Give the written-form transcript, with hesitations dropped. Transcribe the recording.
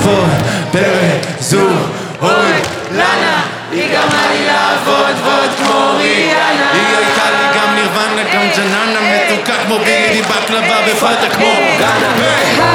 בזו אוי לנה היא גרמה לי לעבוד ועוד כמו ריאנה היא הייתה לי גם נירוונה גם ג'ננה מתוקה כמו בידי בקלבה בפרטה כמו גאנה